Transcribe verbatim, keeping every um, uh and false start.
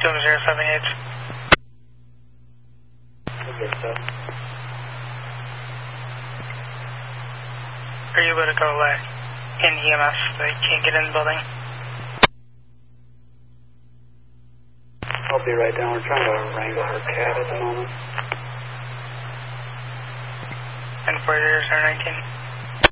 Silver zero seven eight. Are you able to go uh, in E M S so you can't get in the building? I'll be right down. We're trying to wrangle her cat at the moment. And four zero zero nineteen.